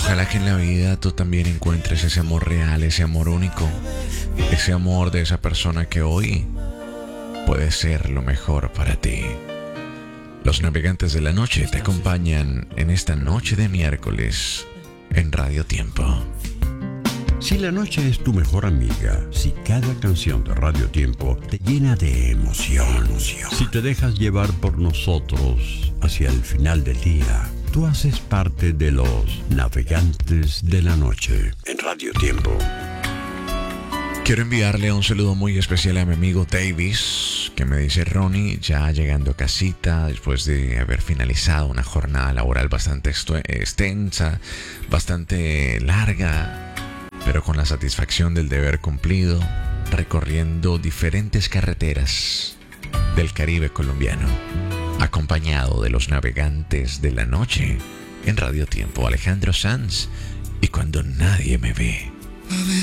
Ojalá que en la vida tú también encuentres ese amor real, ese amor único, ese amor de esa persona que hoy puede ser lo mejor para ti. Los navegantes de la noche te acompañan en esta noche de miércoles en Radio Tiempo. Si la noche es tu mejor amiga, si cada canción de Radio Tiempo te llena de emoción, si te dejas llevar por nosotros hacia el final del día, tú haces parte de los navegantes de la noche en Radio Tiempo. Quiero enviarle un saludo muy especial a mi amigo Davis, que me dice: Ronnie, ya llegando a casita después de haber finalizado una jornada laboral bastante extensa, bastante larga, pero con la satisfacción del deber cumplido, recorriendo diferentes carreteras del Caribe colombiano, acompañado de los navegantes de la noche en Radio Tiempo, Alejandro Sanz y Cuando nadie me ve.